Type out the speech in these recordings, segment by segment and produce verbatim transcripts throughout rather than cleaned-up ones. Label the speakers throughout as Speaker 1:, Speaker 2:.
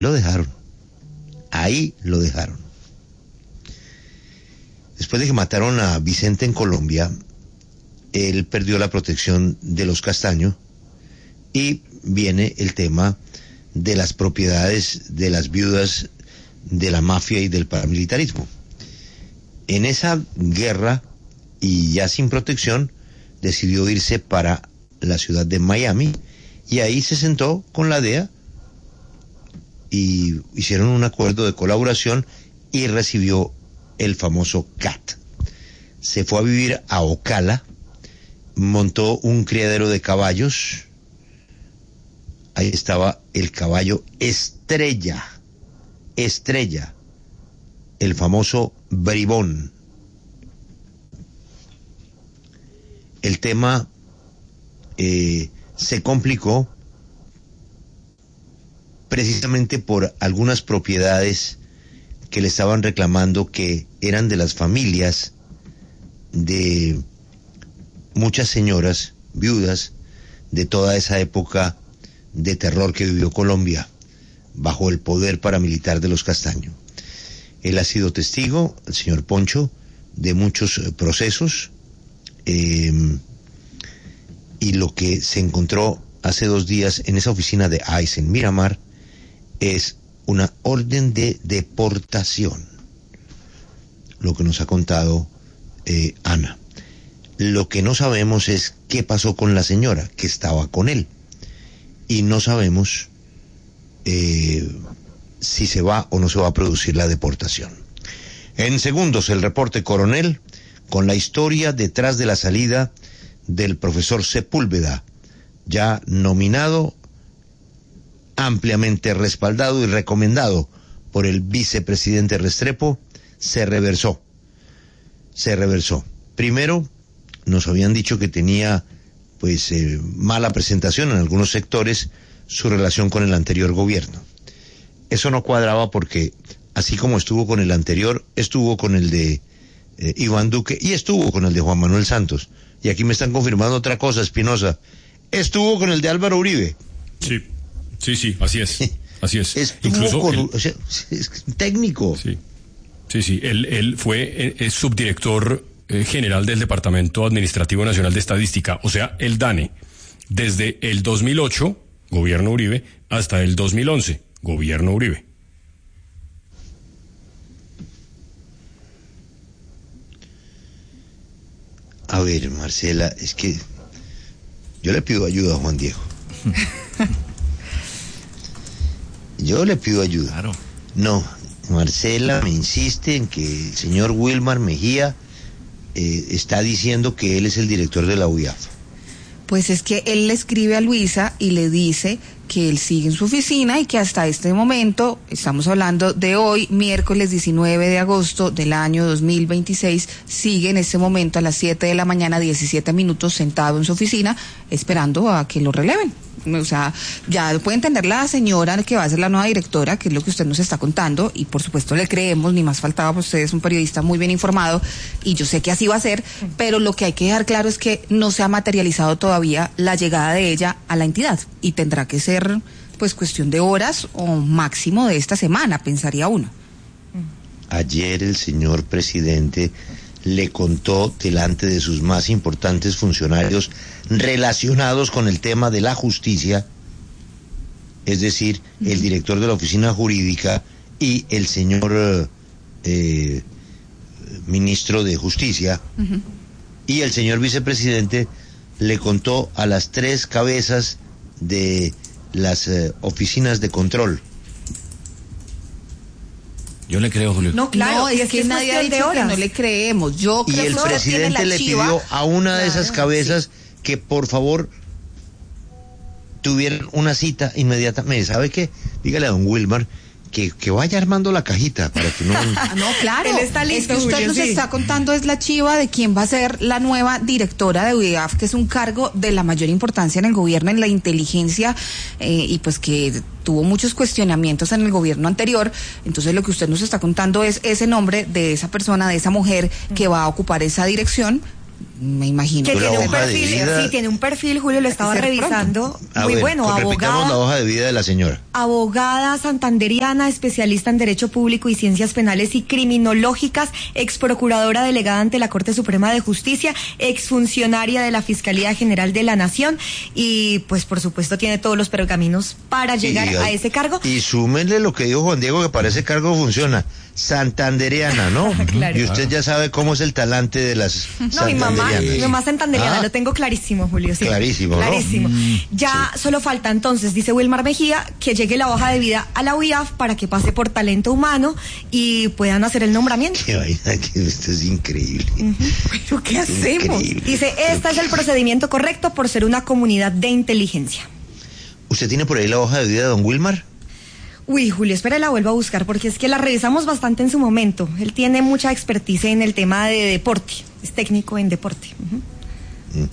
Speaker 1: lo dejaron. Ahí lo dejaron. Después de que mataron a Vicente en Colombia, él perdió la protección de los Castaño y viene el tema de las propiedades de las viudas de la mafia y del paramilitarismo. En esa guerra, y ya sin protección, decidió irse para la ciudad de Miami y ahí se sentó con la D E A y hicieron un acuerdo de colaboración y recibió el famoso C A T. Se fue a vivir a Ocala, montó un criadero de caballos. Ahí estaba el caballo Estrella, Estrella, el famoso bribón. El tema eh, se complicó precisamente por algunas propiedades que le estaban reclamando que eran de las familias de muchas señoras viudas de toda esa época de terror que vivió Colombia bajo el poder paramilitar de los Castaño. Él ha sido testigo, el señor Poncho, de muchos eh, procesos eh, y lo que se encontró hace dos días en esa oficina de I C E en Miramar es una orden de deportación, lo que nos ha contado eh, Ana. Lo que no sabemos es qué pasó con la señora que estaba con él. Y no sabemos eh, si se va o no se va a producir la deportación. En segundos, el reporte Coronel con la historia detrás de la salida del profesor Sepúlveda, ya nominado, ampliamente respaldado y recomendado por el vicepresidente Restrepo, se reversó. Se reversó. Primero, nos habían dicho que tenía pues eh, mala presentación en algunos sectores su relación con el anterior gobierno. Eso no cuadraba porque así como estuvo con el anterior, estuvo con el de eh, Iván Duque y estuvo con el de Juan Manuel Santos. Y aquí me están confirmando otra cosa, Espinosa. Estuvo con el de Álvaro Uribe.
Speaker 2: Sí, sí, sí, así es, así es.
Speaker 1: Estuvo
Speaker 2: Incluso
Speaker 1: con,
Speaker 2: el,
Speaker 1: o sea, es técnico.
Speaker 2: Sí, sí, sí. Él, él fue el subdirector general del Departamento Administrativo Nacional de Estadística, o sea, el DANE, desde el dos mil ocho, gobierno Uribe, hasta el dos mil once, gobierno Uribe.
Speaker 1: A ver, Marcela, es que yo le pido ayuda a Juan Diego. Yo le pido ayuda.
Speaker 3: Claro.
Speaker 1: No, Marcela me insiste en que el señor Wilmar Mejía Eh, está diciendo que él es el director de la U I A F.
Speaker 4: Pues es que él le escribe a Luisa y le dice que él sigue en su oficina y que hasta este momento, estamos hablando de hoy, miércoles diecinueve de agosto del año dos mil veintiséis, sigue en este momento a las siete de la mañana, diecisiete minutos, sentado en su oficina, esperando a que lo releven. O sea, ya puede entender la señora que va a ser la nueva directora, que es lo que usted nos está contando, y por supuesto le creemos, ni más faltaba, pues usted es un periodista muy bien informado, y yo sé que así va a ser, pero lo que hay que dejar claro es que no se ha materializado todavía la llegada de ella a la entidad, y tendrá que ser, pues, cuestión de horas o máximo de esta semana, pensaría uno.
Speaker 1: Ayer el señor presidente le contó delante de sus más importantes funcionarios relacionados con el tema de la justicia, es decir, uh-huh. el director de la oficina jurídica y el señor eh, ministro de justicia, uh-huh. y el señor vicepresidente le contó a las tres cabezas de las eh, oficinas de control.
Speaker 3: Yo le creo, Julio.
Speaker 4: No, claro, no, es, es que, que nadie ha dicho que no le creemos. Yo
Speaker 1: y
Speaker 4: creo
Speaker 1: el
Speaker 4: que
Speaker 1: presidente le
Speaker 4: chiva.
Speaker 1: pidió a una
Speaker 4: claro,
Speaker 1: de esas cabezas sí. que por favor tuvieran una cita inmediatamente. ¿Sabe qué? Dígale a don Wilmar que, que vaya armando la cajita para que no...
Speaker 4: No, claro,
Speaker 5: él está listo,
Speaker 4: es que usted
Speaker 5: Julio,
Speaker 4: nos
Speaker 5: sí.
Speaker 4: está contando es la chiva de quién va a ser la nueva directora de U I A F, que es un cargo de la mayor importancia en el gobierno, en la inteligencia, eh, y pues que tuvo muchos cuestionamientos en el gobierno anterior. Entonces lo que usted nos está contando es ese nombre de esa persona, de esa mujer que va a ocupar esa dirección. me imagino.
Speaker 3: Que
Speaker 1: Con la
Speaker 3: tiene un
Speaker 1: hoja de
Speaker 3: perfil,
Speaker 1: vida.
Speaker 3: sí, tiene un perfil, Julio, lo estaba
Speaker 4: Ser
Speaker 3: revisando.
Speaker 1: A
Speaker 3: Muy
Speaker 1: ver,
Speaker 3: bueno,
Speaker 1: con- repitamos la
Speaker 3: abogada.
Speaker 1: hoja de vida de la señora.
Speaker 3: Abogada santanderiana, especialista en Derecho Público y Ciencias Penales y Criminológicas, ex procuradora delegada ante la Corte Suprema de Justicia, exfuncionaria de la Fiscalía General de la Nación y pues por supuesto tiene todos los pergaminos para llegar
Speaker 1: Y-
Speaker 3: a ese cargo.
Speaker 1: Y súmenle lo que dijo Juan Diego, que para ese cargo funciona. Santandereana, ¿no?
Speaker 3: Claro.
Speaker 1: Y usted ya sabe cómo es el talante de las
Speaker 3: No, mi mamá,
Speaker 1: santanderianas.
Speaker 3: mi mamá santanderiana,
Speaker 1: Ah,
Speaker 3: lo tengo clarísimo, Julio. Sí,
Speaker 1: Clarísimo, ¿no?
Speaker 3: Clarísimo. Ya solo falta entonces, dice Wilmar Mejía, que llegue la hoja de vida a la U I A F para que pase por talento humano y puedan hacer el nombramiento.
Speaker 1: Qué vaina, que esto es increíble.
Speaker 4: ¿Pero qué hacemos?
Speaker 1: Increíble.
Speaker 3: Dice, este es el procedimiento correcto por ser una comunidad de inteligencia.
Speaker 1: ¿Usted tiene por ahí la hoja de vida de don Wilmar?
Speaker 3: Uy, Julio, espera, la vuelvo a buscar porque es que la revisamos bastante en su momento. Él tiene mucha expertise en el tema de deporte, es técnico en deporte. Ujú.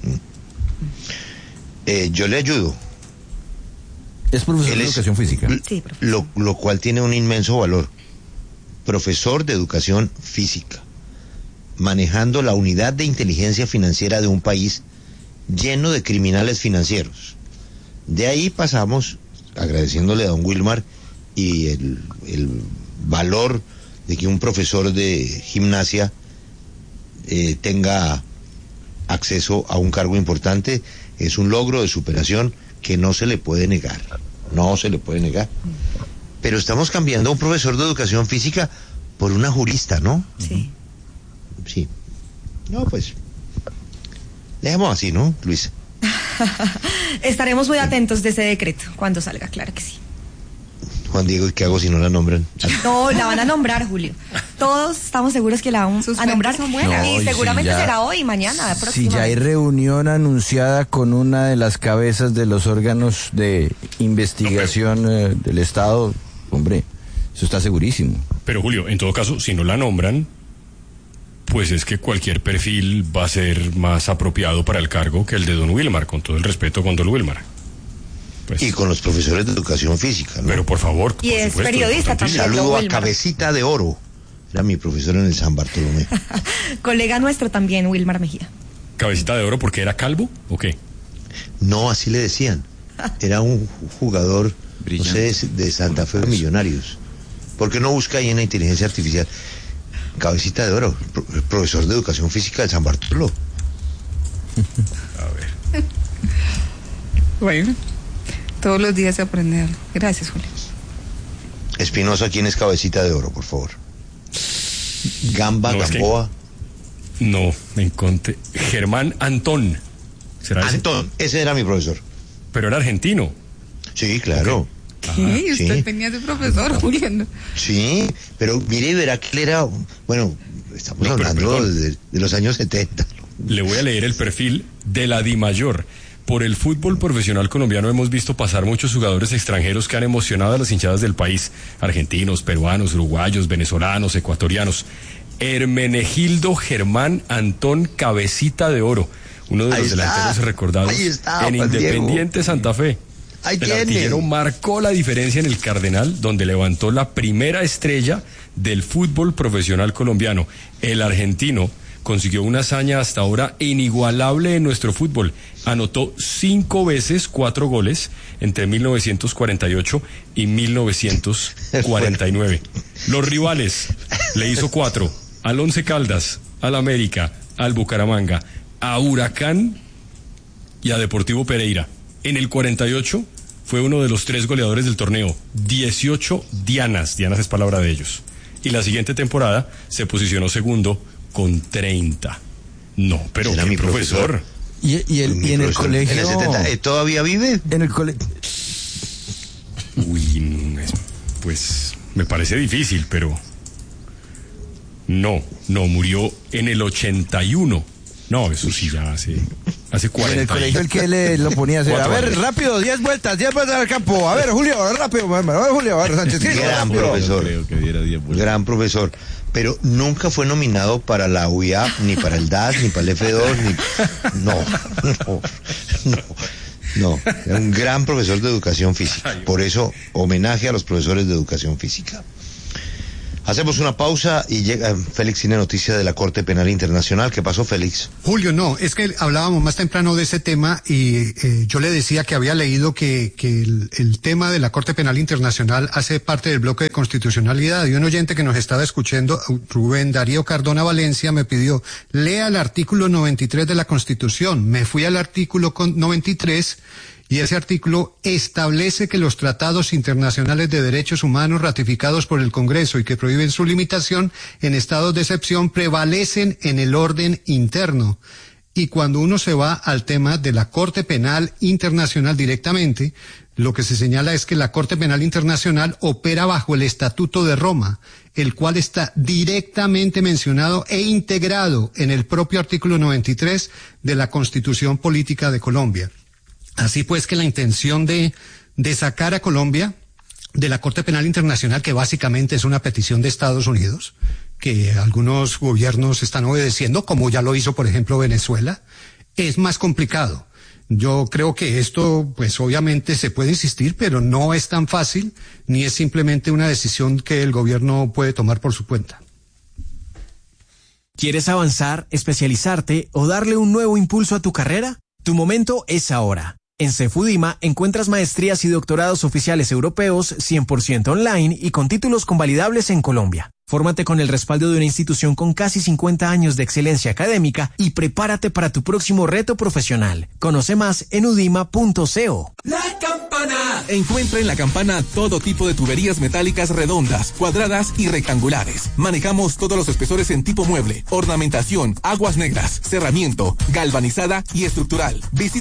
Speaker 1: Eh, yo le ayudo.
Speaker 5: Es profesor
Speaker 1: Él
Speaker 5: de
Speaker 1: es-
Speaker 5: educación física.
Speaker 3: Sí, profesor.
Speaker 1: Lo, lo cual tiene un inmenso valor. Profesor de educación física, manejando la unidad de inteligencia financiera de un país lleno de criminales financieros. De ahí pasamos, agradeciéndole a don Wilmar y el, el valor de que un profesor de gimnasia eh, tenga acceso a un cargo importante, es un logro de superación que no se le puede negar, no se le puede negar. Pero estamos cambiando a un profesor de educación física por una jurista, ¿no?
Speaker 3: Sí.
Speaker 1: Sí. No, pues, dejemos así, ¿no, Luis?
Speaker 3: Estaremos muy atentos de ese decreto cuando salga, claro que sí.
Speaker 1: Juan Diego, ¿y qué hago si no la nombran?
Speaker 3: No, la van a nombrar, Julio. Todos estamos seguros que la van
Speaker 4: Sus
Speaker 3: a nombrar.
Speaker 4: fuentes son buenas.
Speaker 3: Y
Speaker 5: No, y
Speaker 3: seguramente
Speaker 5: si ya-
Speaker 3: será hoy, mañana,
Speaker 5: Si
Speaker 3: próximamente.
Speaker 5: ya hay reunión anunciada con una de las cabezas de los órganos de investigación eh, del Estado, hombre, eso está segurísimo.
Speaker 2: Pero Julio, en todo caso, si no la nombran, pues es que cualquier perfil va a ser más apropiado para el cargo que el de don Wilmar, con todo el respeto con don Wilmar. Pues,
Speaker 1: Y con los profesores de educación física, ¿no?
Speaker 2: pero por favor,
Speaker 3: Y
Speaker 2: por
Speaker 3: es
Speaker 2: supuesto,
Speaker 3: periodista
Speaker 2: importantísimo.
Speaker 3: también.
Speaker 1: Saludo a
Speaker 3: Wilmar.
Speaker 1: Cabecita de Oro. Era mi profesor en el San Bartolomé.
Speaker 3: Colega nuestro también, Wilmar Mejía.
Speaker 2: Cabecita de oro porque era calvo, ¿o qué?
Speaker 1: No, así le decían. Era un jugador, no
Speaker 5: Brillante.
Speaker 1: sé, de Santa Fe Millonarios. ¿Por qué no busca ahí en la inteligencia artificial? Cabecita de Oro, pro- profesor de educación física del San Bartolo.
Speaker 2: A ver.
Speaker 4: Bueno, todos los días se aprende algo. Gracias, Julio.
Speaker 1: Espinosa, ¿quién es Cabecita de Oro, por favor? Gamba,
Speaker 2: No, es que-
Speaker 1: Gamboa.
Speaker 2: No, me encontré. Germán Antón. ¿Será ese?
Speaker 1: Antón, ese era mi profesor.
Speaker 2: Pero era argentino.
Speaker 1: Sí, claro.
Speaker 4: ¿Qué? ¿Y usted
Speaker 1: sí.
Speaker 4: tenía ese profesor, Julio? No.
Speaker 1: Sí, pero mire y verá que él era, bueno, estamos
Speaker 2: No, pero
Speaker 1: hablando
Speaker 2: perdón.
Speaker 1: de, de los años setenta.
Speaker 2: Le voy a leer el perfil de la DIMAYOR. Por el fútbol profesional colombiano hemos visto pasar muchos jugadores extranjeros que han emocionado a las hinchadas del país. Argentinos, peruanos, uruguayos, venezolanos, ecuatorianos. Hermenegildo Germán Antón Cabecita de Oro. Uno de
Speaker 1: Ahí
Speaker 2: los
Speaker 1: está.
Speaker 2: delanteros recordados
Speaker 1: Ahí está,
Speaker 2: en
Speaker 1: Juan Diego.
Speaker 2: Independiente Santa Fe.
Speaker 1: Ahí
Speaker 2: El
Speaker 1: tiene.
Speaker 2: artillero marcó la diferencia en el Cardenal, donde levantó la primera estrella del fútbol profesional colombiano. El argentino consiguió una hazaña hasta ahora inigualable en nuestro fútbol. Anotó cinco veces cuatro goles entre mil novecientos cuarenta y ocho y mil novecientos cuarenta y nueve. Los rivales le hizo cuatro al Once Caldas, al América, al Bucaramanga, a Huracán y a Deportivo Pereira. En el cuarenta y ocho fue uno de los tres goleadores del torneo, dieciocho dianas, dianas es palabra de ellos. Y la siguiente temporada se posicionó segundo con treinta. No, pero
Speaker 1: Era
Speaker 2: qué
Speaker 1: mi
Speaker 2: profesor.
Speaker 1: profesor.
Speaker 5: Y, y, el,
Speaker 1: Mi
Speaker 5: y en el
Speaker 1: profesor.
Speaker 5: colegio...
Speaker 1: En el setenta, ¿eh, ¿todavía vive?
Speaker 5: En el colegio...
Speaker 2: Uy, mm, es- pues me parece difícil, pero no, no, murió en el ochenta y uno. No, eso sí ya hace, hace
Speaker 5: En
Speaker 2: cuarenta.
Speaker 5: el colegio el que le lo ponía a hacer. A
Speaker 2: Cuatro
Speaker 5: ver,
Speaker 2: años.
Speaker 5: rápido, diez vueltas, diez vueltas al campo. A ver, Julio, rápido, a ver, Julio, a ver, Sánchez. ¿qué?
Speaker 1: Gran
Speaker 5: Rápido.
Speaker 1: profesor.
Speaker 6: Creo que diera diez vueltas.
Speaker 1: Gran profesor. Pero nunca fue nominado para la U I A F, ni para el D A S, ni para el F dos, ni... No, no, no. No, era un gran profesor de educación física. Por eso, homenaje a los profesores de educación física. Hacemos una pausa y llega Félix tiene noticia de la Corte Penal Internacional. ¿Qué pasó, Félix?
Speaker 6: Julio, no, es que hablábamos más temprano de ese tema y eh, yo le decía que había leído que, que el, el tema de la Corte Penal Internacional hace parte del bloque de constitucionalidad, y un oyente que nos estaba escuchando, Rubén Darío Cardona Valencia, me pidió, lea el artículo noventa y tres de la Constitución. Me fui al artículo noventa y tres y ese artículo establece que los tratados internacionales de derechos humanos ratificados por el Congreso y que prohíben su limitación en estados de excepción prevalecen en el orden interno. Y cuando uno se va al tema de la Corte Penal Internacional directamente, lo que se señala es que la Corte Penal Internacional opera bajo el Estatuto de Roma, el cual está directamente mencionado e integrado en el propio artículo noventa y tres de la Constitución Política de Colombia. Así pues que la intención de, de sacar a Colombia de la Corte Penal Internacional, que básicamente es una petición de Estados Unidos, que algunos gobiernos están obedeciendo, como ya lo hizo, por ejemplo, Venezuela, es más complicado. Yo creo que esto, pues obviamente se puede insistir, pero no es tan fácil, ni es simplemente una decisión que el gobierno puede tomar por su cuenta.
Speaker 7: ¿Quieres avanzar, especializarte o darle un nuevo impulso a tu carrera? Tu momento es ahora. En Cefudima encuentras maestrías y doctorados oficiales europeos cien por ciento online y con títulos convalidables en Colombia. Fórmate con el respaldo de una institución con casi cincuenta años de excelencia académica y prepárate para tu próximo reto profesional. Conoce más en udima punto co.
Speaker 8: La Campana. Encuentra en La Campana todo tipo de tuberías metálicas redondas, cuadradas y rectangulares. Manejamos todos los espesores en tipo mueble, ornamentación, aguas negras, cerramiento, galvanizada y estructural. Visita